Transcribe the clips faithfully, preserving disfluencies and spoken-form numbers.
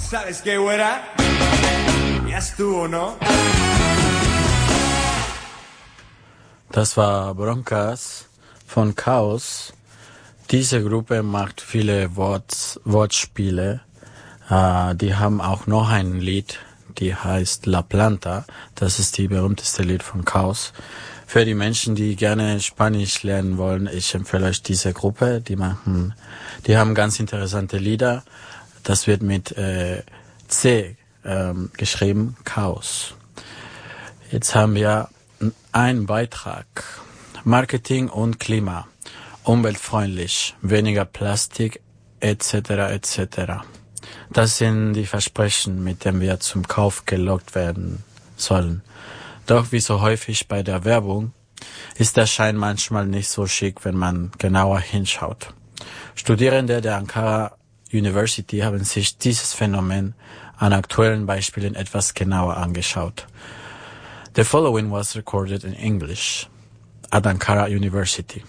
¿Sabes qué, güera? Ya estuvo, ¿no? Das war Broncas von Chaos. Diese Gruppe macht viele Wort, Wortspiele. Äh, die haben auch noch ein Lied, die heißt La Planta. Das ist die berühmteste Lied von Chaos. Für die Menschen, die gerne Spanisch lernen wollen, ich empfehle euch diese Gruppe. Die machen, die haben ganz interessante Lieder. Das wird mit äh, C ähm, geschrieben, Chaos. Jetzt haben wir einen Beitrag. Marketing und Klima. Umweltfreundlich, weniger Plastik, et cetera et cetera. Das sind die Versprechen, mit denen wir zum Kauf gelockt werden sollen. Doch wie so häufig bei der Werbung ist der Schein manchmal nicht so schick, wenn man genauer hinschaut. Studierende der Ankara University haben sich dieses Phänomen an aktuellen Beispielen etwas genauer angeschaut. The following was recorded in English at Ankara University.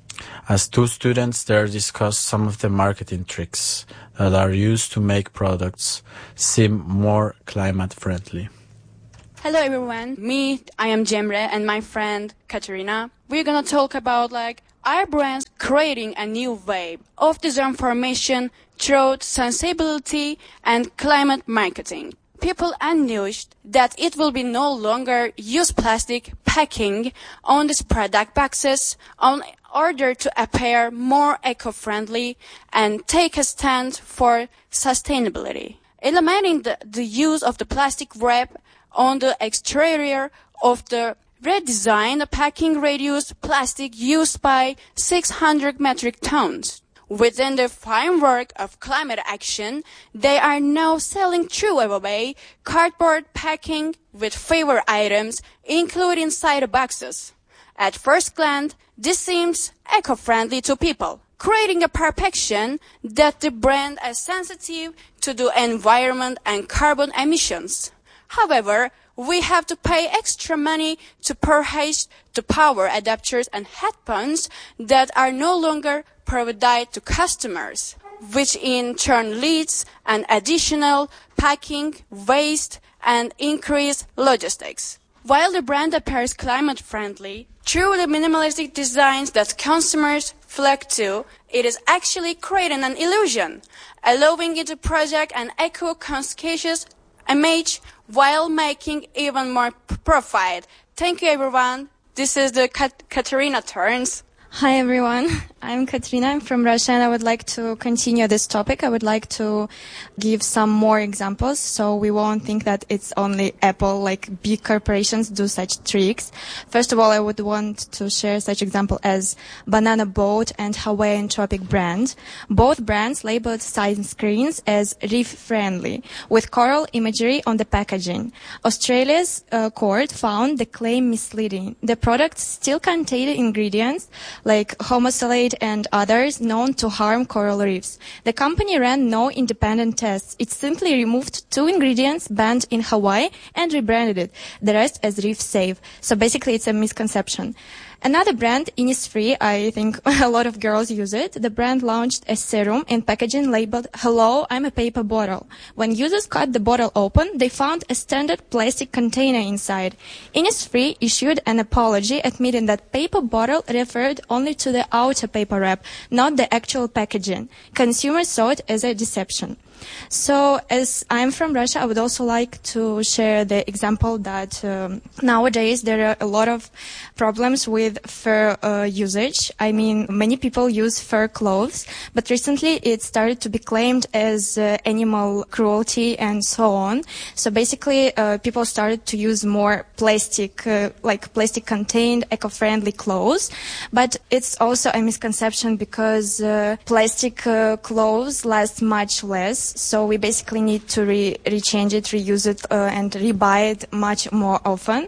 As two students there discussed some of the marketing tricks that are used to make products seem more climate friendly. Hello everyone, me, I am Cemre, and my friend Katerina. We're gonna talk about like our brands creating a new wave of design formation through sensibility and climate marketing. People announced that it will be no longer use plastic packing on these product boxes in order to appear more eco-friendly and take a stand for sustainability. Eliminating the, the use of the plastic wrap on the exterior of the redesigned packing reduced plastic used by six hundred metric tons. Within the framework of climate action, they are now selling throwaway cardboard packing with fewer items, including side boxes. At first glance, this seems eco-friendly to people, creating a perception that the brand is sensitive to the environment and carbon emissions. However, we have to pay extra money to purchase the power adapters and headphones that are no longer provided to customers, which in turn leads an additional packing, waste, and increased logistics. While the brand appears climate-friendly, through the minimalistic designs that consumers flock to, it is actually creating an illusion, allowing it to project an eco-conscious image while making even more profit. Thank you, everyone. This is the Kat- Katerina turns. Hi everyone, I'm Katrina, I'm from Russia, and I would like to continue this topic. I would like to give some more examples so we won't think that it's only Apple, like big corporations do such tricks. First of all, I would want to share such example as Banana Boat and Hawaiian Tropic brand. Both brands labeled sunscreens as reef-friendly, with coral imagery on the packaging. Australia's uh, court found the claim misleading. The products still contained ingredients like homosalate and others known to harm coral reefs. The company ran no independent tests. It simply removed two ingredients banned in Hawaii and rebranded it, the rest as reef safe. So basically it's a misconception. Another brand, Innisfree, I think a lot of girls use it. The brand launched a serum in packaging labeled, "Hello, I'm a paper bottle." When users cut the bottle open, they found a standard plastic container inside. Innisfree issued an apology admitting that paper bottle referred only to the outer paper wrap, not the actual packaging. Consumers saw it as a deception. So, as I'm from Russia, I would also like to share the example that um, nowadays there are a lot of problems with fur uh, usage. I mean, many people use fur clothes, but recently it started to be claimed as uh, animal cruelty and so on. So basically, uh, people started to use more plastic, uh, like plastic-contained, eco-friendly clothes. But it's also a misconception because uh, plastic uh, clothes last much less. So we basically need to re- rechange it, reuse it, uh, and rebuy it much more often.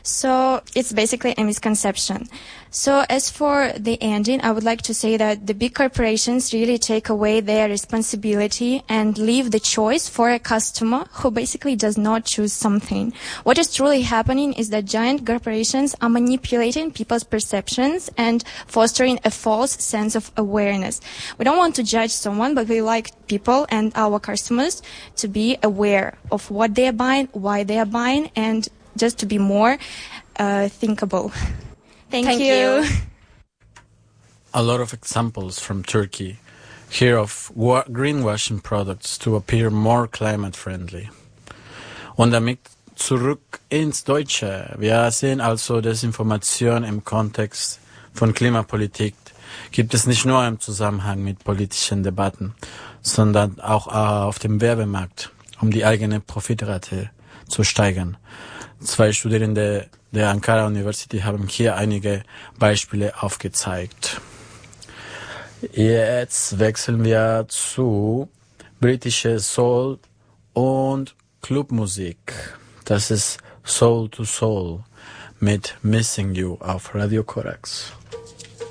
So it's basically a misconception. So as for the ending, I would like to say that the big corporations really take away their responsibility and leave the choice for a customer who basically does not choose something. What is truly happening is that giant corporations are manipulating people's perceptions and fostering a false sense of awareness. We don't want to judge someone, but we like people and our customers to be aware of what they are buying, why they are buying, and just to be more uh, thinkable. Thank, Thank you. you. A lot of examples from Turkey here of wa- greenwashing products to appear more climate friendly. Und damit zurück ins Deutsche. Wir sehen also, Desinformation im Kontext von Klimapolitik gibt es nicht nur im Zusammenhang mit politischen Debatten, sondern auch auf dem Werbemarkt, um die eigene Profitrate zu steigern. Zwei Studierende der Ankara University haben hier einige Beispiele aufgezeigt. Jetzt wechseln wir zu britische Soul- und Clubmusik. Das ist Soul to Soul mit Missing You auf Radio Korax.